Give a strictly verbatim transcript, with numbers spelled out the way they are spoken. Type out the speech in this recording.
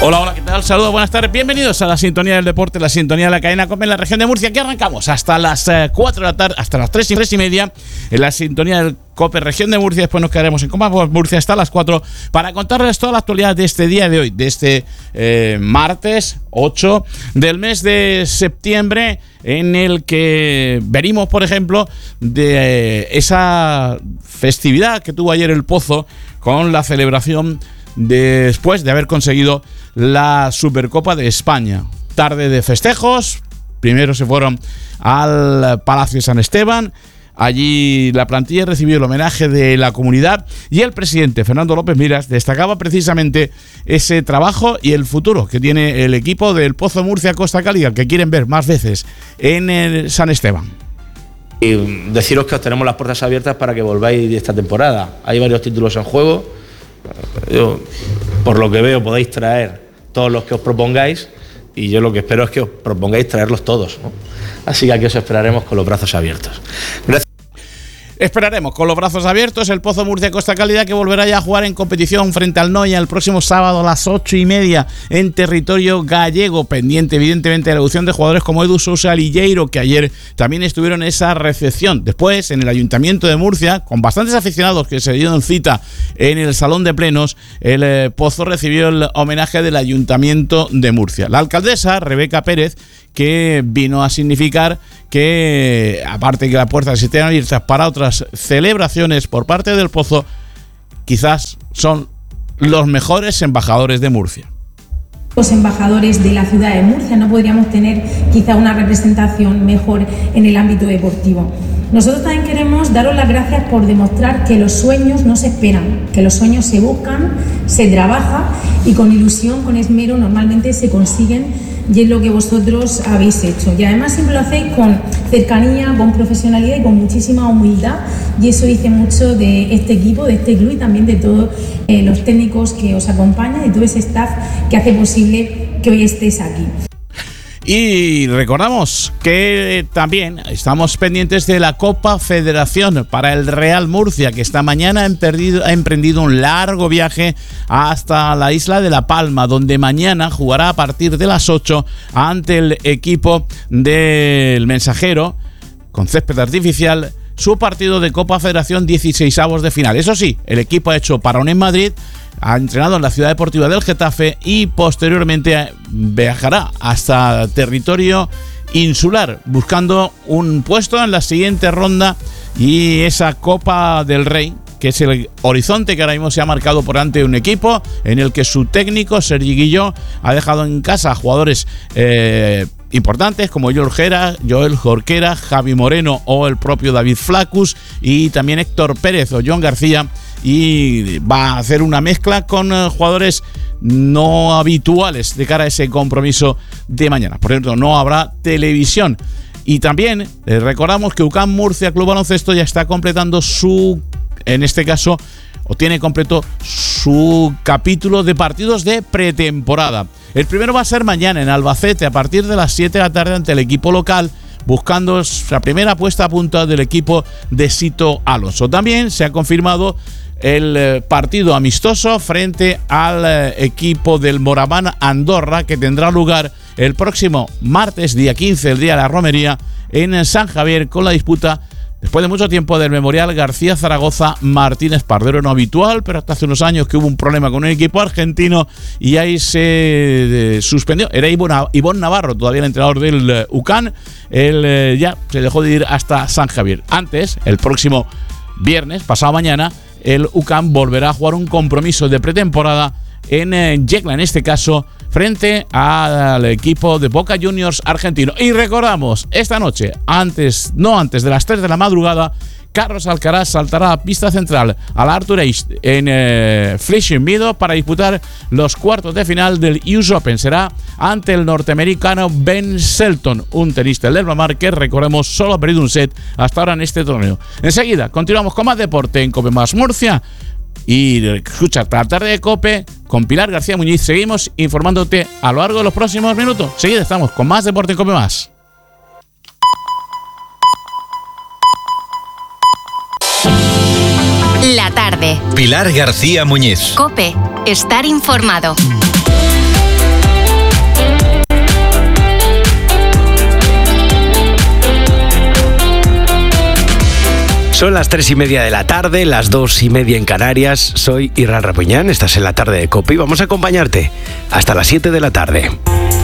Hola, hola, ¿qué tal? Saludos, buenas tardes, bienvenidos a la sintonía del deporte, la sintonía de la cadena COPE en la región de Murcia. Aquí arrancamos hasta las cuatro de la tarde, hasta las tres y, tres y media en la sintonía del COPE región de Murcia. Después nos quedaremos en Copa Murcia hasta las cuatro para contarles toda la actualidad de este día de hoy, de este eh, martes ocho del mes de septiembre, en el que venimos, por ejemplo, de eh, esa festividad que tuvo ayer el Pozo con la celebración después de haber conseguido la Supercopa de España. Tarde de festejos. Primero se fueron al Palacio de San Esteban. Allí la plantilla recibió el homenaje de la comunidad y el presidente Fernando López Miras destacaba precisamente ese trabajo y el futuro que tiene el equipo del Pozo Murcia Costa Cálida, que quieren ver más veces en el San Esteban. Y deciros que os tenemos las puertas abiertas para que volváis esta temporada. Hay varios títulos en juego. Yo, por lo que veo, podéis traer todos los que os propongáis, y yo lo que espero es que os propongáis traerlos todos, ¿no? Así que aquí os esperaremos con los brazos abiertos. Gracias. Esperaremos con los brazos abiertos el Pozo Murcia Costa Cálida, que volverá ya a jugar en competición frente al Noia el próximo sábado a las ocho y media en territorio gallego, pendiente evidentemente de la evolución de jugadores como Edu Sousa Lilleiro, que ayer también estuvieron en esa recepción. Después, en el Ayuntamiento de Murcia, con bastantes aficionados que se dieron cita en el Salón de Plenos, el eh, Pozo recibió el homenaje del Ayuntamiento de Murcia. La alcaldesa, Rebeca Pérez, que vino a significar que, aparte que las puertas estén abiertas para otras celebraciones por parte del Pozo, quizás son los mejores embajadores de Murcia. Los embajadores de la ciudad de Murcia, no podríamos tener quizá una representación mejor en el ámbito deportivo. Nosotros también queremos daros las gracias por demostrar que los sueños no se esperan, que los sueños se buscan, se trabaja y con ilusión, con esmero, normalmente se consiguen, y es lo que vosotros habéis hecho. Y además siempre lo hacéis con cercanía, con profesionalidad y con muchísima humildad, y eso dice mucho de este equipo, de este club y también de todos eh, los técnicos que os acompañan y todo ese staff que hace posible que hoy estéis aquí. Y recordamos que también estamos pendientes de la Copa Federación para el Real Murcia, que esta mañana ha emprendido, ha emprendido un largo viaje hasta la isla de La Palma, donde mañana jugará a partir de las ocho ante el equipo del Mensajero, con césped artificial, su partido de Copa Federación dieciseisavos de final. Eso sí, el equipo ha hecho parón en Madrid, ha entrenado en la Ciudad Deportiva del Getafe y posteriormente viajará hasta territorio insular, buscando un puesto en la siguiente ronda y esa Copa del Rey, que es el horizonte que ahora mismo se ha marcado por ante un equipo en el que su técnico, Sergi Guilló, ha dejado en casa a jugadores eh, importantes como Joel Jorquera, Joel Jorquera, Javi Moreno o el propio David Flacus, y también Héctor Pérez o John García, y va a hacer una mezcla con uh, jugadores no habituales de cara a ese compromiso de mañana. Por ejemplo, no habrá televisión. Y también eh, recordamos que U C A M Murcia Club Baloncesto ya está completando su, en este caso, o tiene completo su capítulo de partidos de pretemporada. El primero va a ser mañana en Albacete a partir de las siete de la tarde ante el equipo local, buscando la primera puesta a punto del equipo de Sito Alonso. También se ha confirmado el partido amistoso frente al equipo del Moraván Andorra, que tendrá lugar el próximo martes, día quince, el día de la romería, en San Javier, con la disputa, después de mucho tiempo, del Memorial García Zaragoza Martínez Pardero. No habitual, pero hasta hace unos años que hubo un problema con un equipo argentino y ahí se eh, suspendió. Era Ivonne Navarro, todavía el entrenador del eh, U C A M. Él eh, ya se dejó de ir hasta San Javier. Antes, el próximo viernes, pasado mañana, el U C A M volverá a jugar un compromiso de pretemporada en eh, Yecla, en este caso, frente al equipo de Boca Juniors argentino. Y recordamos, esta noche, antes, no antes de las tres de la madrugada, Carlos Alcaraz saltará a pista central al Arthur Ashe en eh, Flushing Meadows para disputar los cuartos de final del U S Open. Será ante el norteamericano Ben Shelton, un tenista del Mar que, recordemos, solo ha perdido un set hasta ahora en este torneo. Enseguida continuamos con más deporte en COPE Más Murcia. Y escucha, la tarde de COPE con Pilar García Muñiz. Seguimos informándote a lo largo de los próximos minutos. Seguida estamos con más deporte en COPE Más. La tarde. Pilar García Muñiz. COPE. Estar informado. Son las tres y media de la tarde, las dos y media en Canarias. Soy Irán Rapuñán, estás en la tarde de COPE y vamos a acompañarte hasta las siete de la tarde.